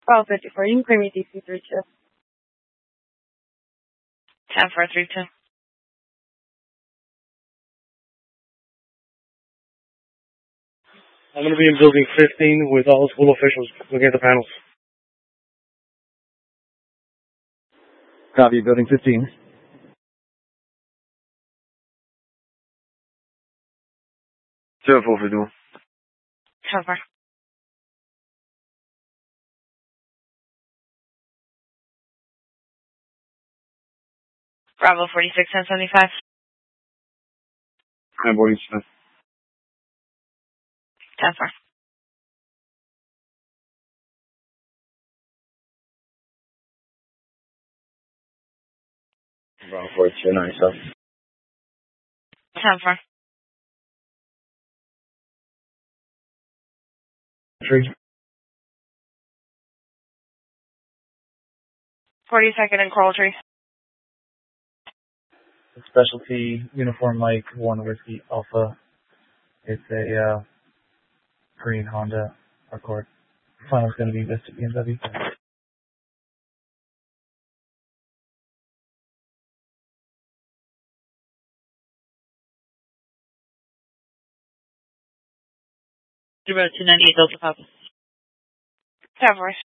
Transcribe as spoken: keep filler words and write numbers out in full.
twelve fifty-four. You can claim your D C three two. ten four three two. I'm going to be in building fifteen with all school officials looking at the panels. Copy, building fifteen. zero four fifty-one. ten four. Bravo forty-six ten seventy-five. nine forty-seven. ten four. Bravo forty-two ninety-seven. ten four. Tree. forty-second and Coral Tree. Specialty Uniform Mike one Whiskey Alpha. It's a uh, green Honda Accord. Final's going to be listed B M W. Zero two ninety eight Delta Papa. ten four.